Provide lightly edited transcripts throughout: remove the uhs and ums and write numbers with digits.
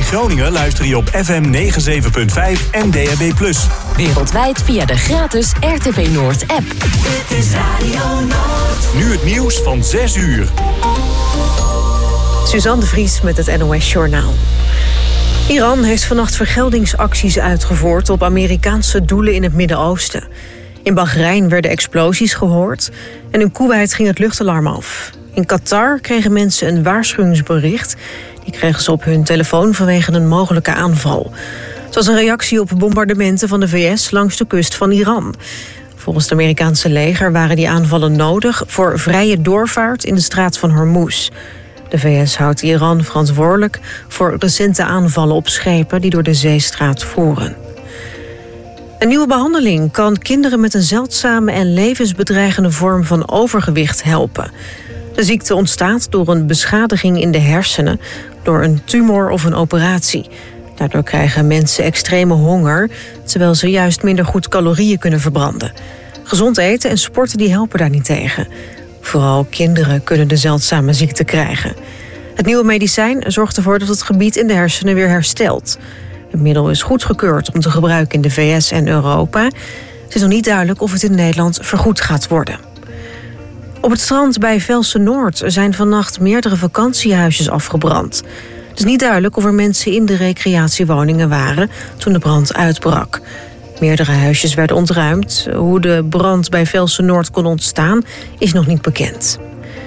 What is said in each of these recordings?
Groningen luister je op FM 97.5 en DAB+. Wereldwijd via de gratis RTV Noord-app. Dit is Radio Noord. Nu het nieuws van 6 uur. Suzanne de Vries met het NOS Journaal. Iran heeft vannacht vergeldingsacties uitgevoerd op Amerikaanse doelen in het Midden-Oosten. In Bahrein werden explosies gehoord en in Koeweit ging het luchtalarm af. In Qatar kregen mensen een waarschuwingsbericht. Die kregen ze op hun telefoon vanwege een mogelijke aanval. Het was een reactie op bombardementen van de VS langs de kust van Iran. Volgens het Amerikaanse leger waren die aanvallen nodig voor vrije doorvaart in de straat van Hormuz. De VS houdt Iran verantwoordelijk voor recente aanvallen op schepen die door de zeestraat voeren. Een nieuwe behandeling kan kinderen met een zeldzame en levensbedreigende vorm van overgewicht helpen. De ziekte ontstaat door een beschadiging in de hersenen, door een tumor of een operatie. Daardoor krijgen mensen extreme honger, terwijl ze juist minder goed calorieën kunnen verbranden. Gezond eten en sporten die helpen daar niet tegen. Vooral kinderen kunnen de zeldzame ziekte krijgen. Het nieuwe medicijn zorgt ervoor dat het gebied in de hersenen weer herstelt. Het middel is goedgekeurd om te gebruiken in de VS en Europa. Het is nog niet duidelijk of het in Nederland vergoed gaat worden. Op het strand bij Velsen-Noord zijn vannacht meerdere vakantiehuisjes afgebrand. Het is niet duidelijk of er mensen in de recreatiewoningen waren toen de brand uitbrak. Meerdere huisjes werden ontruimd. Hoe de brand bij Velsen-Noord kon ontstaan is nog niet bekend.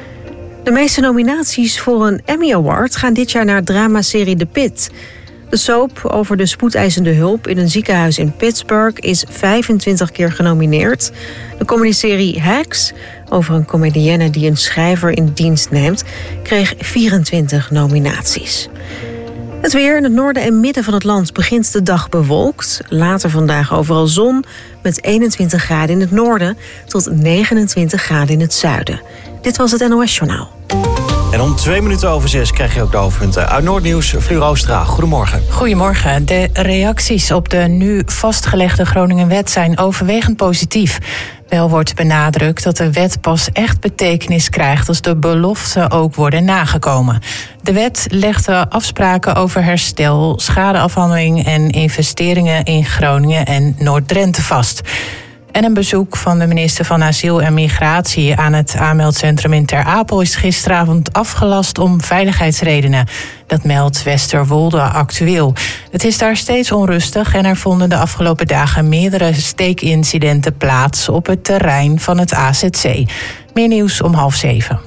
De meeste nominaties voor een Emmy Award gaan dit jaar naar dramaserie The Pitt. De soap over de spoedeisende hulp in een ziekenhuis in Pittsburgh is 25 keer genomineerd. De comedyserie Hacks, over een comedienne die een schrijver in dienst neemt, kreeg 24 nominaties. Het weer in het noorden en midden van het land begint de dag bewolkt. Later vandaag overal zon met 21 graden in het noorden tot 29 graden in het zuiden. Dit was het NOS Journaal. En om 6:02 krijg je ook de hoofdpunten uit Noordnieuws. Fleur Oostra, goedemorgen. Goedemorgen. De reacties op de nu vastgelegde Groningenwet zijn overwegend positief. Wel wordt benadrukt dat de wet pas echt betekenis krijgt als de beloften ook worden nagekomen. De wet legt de afspraken over herstel, schadeafhandeling en investeringen in Groningen en Noord-Drenthe vast. En een bezoek van de minister van Asiel en Migratie aan het aanmeldcentrum in Ter Apel is gisteravond afgelast om veiligheidsredenen. Dat meldt Westerwolde Actueel. Het is daar steeds onrustig en er vonden de afgelopen dagen meerdere steekincidenten plaats op het terrein van het AZC. Meer nieuws om 6:30.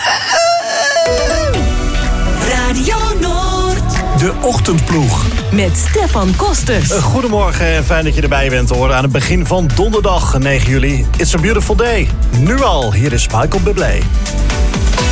Radio Noord. De Ochtendploeg. Met Stefan Kosters. Goedemorgen en fijn dat je erbij bent te horen aan het begin van donderdag 9 juli. It's a beautiful day. Nu al, hier is Michael Bublé.